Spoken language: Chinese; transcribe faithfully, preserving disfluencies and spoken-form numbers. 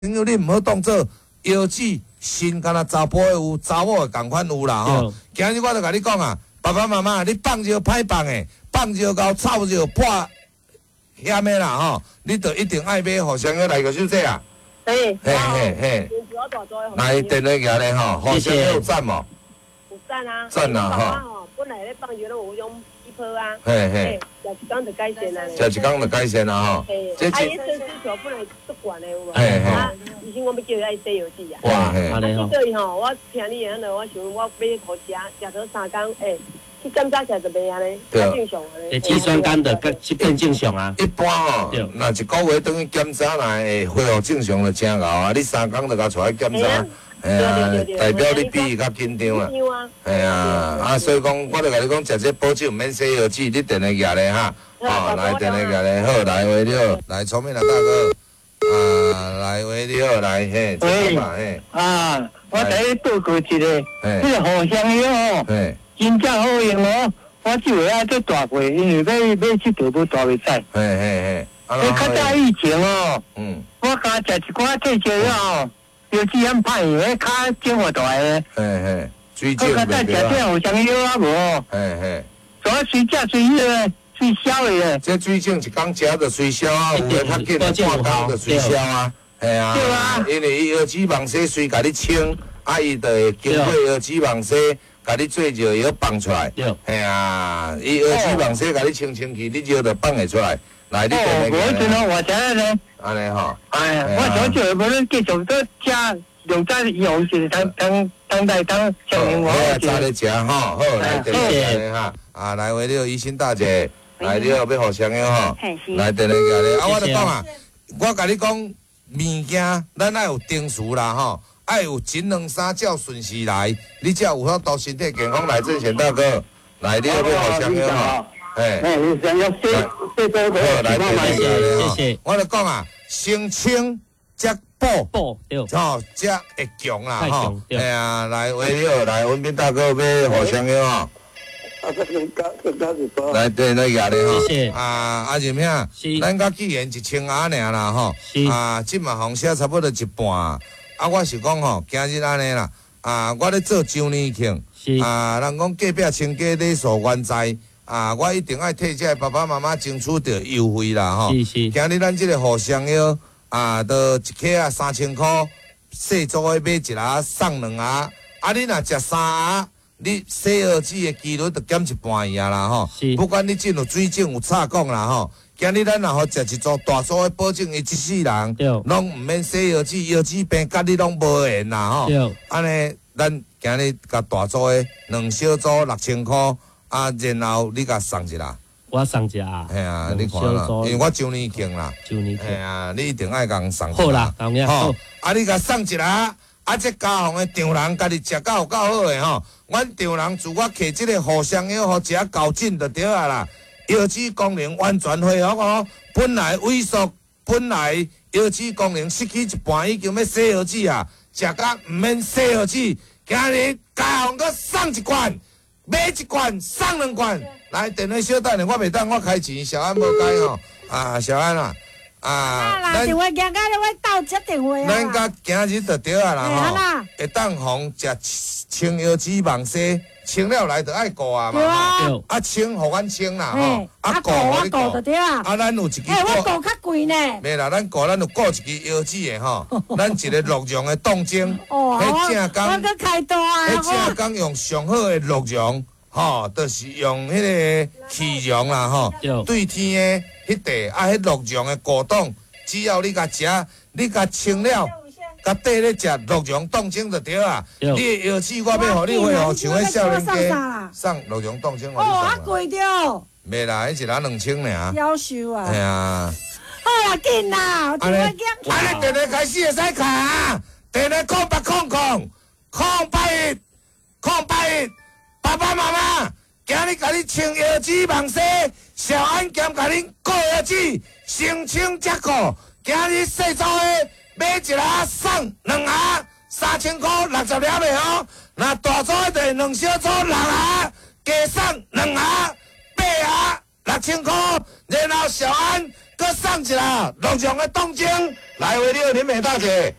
朋友，你唔好当做腰子心，敢若查甫的有，查某的共款有啦吼。今日我就甲你讲啊，爸爸妈妈，你放尿歹放的，放尿到臭尿破险的啦吼，你就一定爱买互相药来个手册啊。 嘿， 嘿嘿嘿，来电话举咧吼，互相药有赞无？ 有赞啊。 赞啊吼。 本来咧放尿咧有种一泡啊。 嘿嘿。 食一工就改善啊。 食一工就改善啊吼。 这啊，伊身需求本来足悬的有无？ 嘿嘿。 啊，医生我要叫伊爱洗药剂啊。 哇嘿。 安尼吼。所以吼，我听你安尼，我想我买互食，食到三工，诶。去检查起来就袂安尼，正常安尼。 肌酸酐就变变正常啊。 一般哦，若一个月等于检查来会恢复正常就真够啊！你三工就甲出来检查，哎呀，代表你比伊较紧张啊。哎呀，啊，所以讲，我就甲你讲，食这保酒免洗药剂，你电话举咧哈，哦，来电话举咧，好，来喂你好，来聪明啊大哥，啊，来喂你好，来嘿， 喂， 嘿， 啊，我第一报告一个，这个藿香药哦。真正好用哦！我就会爱做大过，因为买买去大不大袂使。 嘿嘿嘿， 你较早以前哦， 嗯， 我加食一寡退烧药哦，有几样歹用，迄骹肿活大个。 嘿嘿，水肿袂对啊。我较早食这藿香药啊无？ 嘿嘿， 主要水食水迄个水消的咧。 这水肿一工食就水消啊，有诶较紧诶半工就水消啊，系啊。对啊。因为伊药脂肪细水甲你清，啊伊就会经过药脂肪细。甲你做尿药放出来，嘿啊！伊药脂肪细，甲你清清气，你尿就放会出来。来，你电话讲。哦，我真好，我知咧。 安尼吼。 哎呀，我想就无咧继续做食，用在用是当当当代当证明我。 好，早咧食吼，好，来电话咧哈。啊，来为了医生大姐，来了要互相药吼。来电话举咧，啊，我就讲啊，我甲你讲物件，咱爱有定时啦吼。爱有前两三照顺序来，你才有法度身体健康来。正贤大哥，来你要互相药吼，嘿， 哎，想要谢谢多多， 来谢谢谢谢。 我就讲啊，先清则补， 补对， 吼，则会强啦吼。哎呀，来为了来文斌大哥要互相药吼。来对那个咧吼， 谢谢啊啊任兄，咱甲既然一千瓦尔啦吼，啊，即嘛红写差不多一半。啊，我是讲吼，今日安尼啦，啊，我咧做周年庆，啊，人讲隔壁亲家礼数原在，啊，我一定爱替这爸爸妈妈争取到优惠啦吼。 是是。 今日咱这个藿香药，啊，都一克啊三千块，细组的买一盒送两盒，啊，你若食三盒，你洗药剂的几率就减一半去啊啦吼。不管你真有水肿有插讲啦吼。今日咱若好食一组大组的保证，伊一世人拢毋免洗药剂，药剂病甲你拢无缘啦吼。安尼，咱今日甲大组的两小组六千块，啊，然后你甲送一啦。 我送一啊。 系啊，你看啦，因为我周年庆啦。 周年庆。 系啊，你一定爱共送。 好啦，好呀。 好，啊，你甲送一啦，啊，这家乡的丈人家己食到有够好的吼。阮丈人自我摕即个藿香药好食够劲就对啊啦。药脂功能完全恢复哦，本来萎缩，本来药脂功能失去一半，已经要洗药剂啊！食甲毋免洗药剂，今日家乡阁送一罐，买一罐送两罐。来，电话小等下，我袂当，我开钱，小安无改吼。啊，小安啊， 啊，咱电话行到咧，我斗接电话啊。 咱甲今日就对啊啦吼，会当互食清药脂网西。清了来就爱顾啊嘛，啊清互阮清啦吼，啊顾我顾就对啊，啊咱有一支， 哎我顾较贵呢， 袂啦，咱顾咱有顾一支药剂的吼，咱一个鹿茸的冻精，迄正工， 我搁开刀啊， 迄正工用上好的鹿茸，吼，就是用迄个气茸啦吼，对天的迄地啊，迄鹿茸的果冻，只要你甲食，你甲清了。甲缀咧食鹿茸冻精就对啊！你的药剂我要互你恢复像迄少年家送鹿茸冻精， 哦，啊贵着。 袂啦，迄一人两千尔。 夭寿啊！ 系啊。 好啦，紧啦，电话讲。 安尼电话开始会使卡啊！电话空八空空空八一空八一，爸爸妈妈，今日甲你清药剂网西，小安兼甲恁顾药剂，先清则顾，今日细组的。买一盒送两盒，三千块六十粒的哦。那大组的两小组六盒，加送两盒，八盒六千块。然后小安搁送一个隆重的冻精来为你啉的大姐。